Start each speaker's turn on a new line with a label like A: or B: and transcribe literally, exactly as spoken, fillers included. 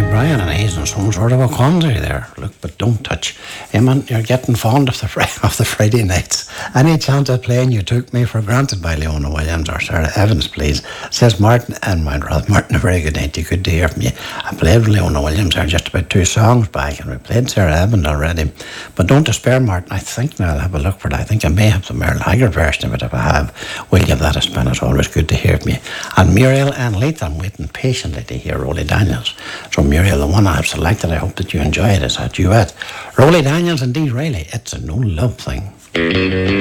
A: Brian and he's in some sort of a quandary there. Look, but don't touch. Hey man, you're getting fond of the fr- of the Friday nights. Any chance at playing You Took Me for Granted by Leona Williams or Sarah Evans, please? Says Martin, and mind Ralph Martin, a very good night. You good to hear from you. I played with Leona Williams there just about two songs back, and we played Sarah Evans already. But don't despair, Martin. I think now I'll have a look for it. I think I may have the Merle Haggard version of it. If I have, we'll give that a spin. It's always good to hear from you. And Muriel and Leith, I'm waiting patiently to hear Rolly Daniels. So Muriel, the one I've selected, I hope that you enjoy it. It's a duet. Rolly Daniels, indeed, really. It's a no love thing.